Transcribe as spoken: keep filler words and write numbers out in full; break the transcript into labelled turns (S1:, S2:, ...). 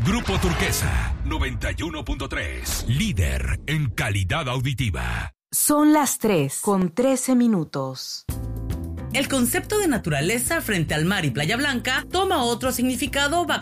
S1: Grupo Turquesa, noventa y uno punto tres. Líder en calidad auditiva.
S2: Son las tres con trece minutos.
S3: El concepto de naturaleza frente al mar y Playa Blanca toma otro significado